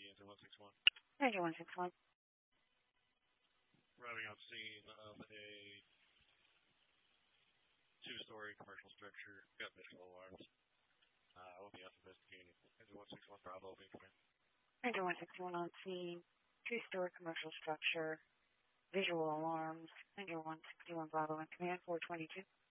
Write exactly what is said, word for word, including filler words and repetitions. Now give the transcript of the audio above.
Engine one six one. Engine one six one. Arriving on scene of a two-story commercial structure. Got visual alarms. Uh, I will be out investigating. Engine one six one Bravo, be command. Engine one six one on scene. Two-story commercial structure. Visual alarms. Engine one sixty-one Bravo in command, four twenty-two.